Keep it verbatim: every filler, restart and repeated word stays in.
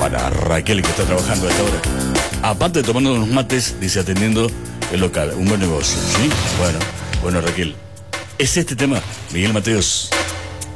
para Raquel, que está trabajando a esta hora. Aparte de tomando unos mates, dice, atendiendo el local. Un buen negocio, ¿sí? Bueno, bueno, Raquel. ¿Es este tema? Miguel Mateos.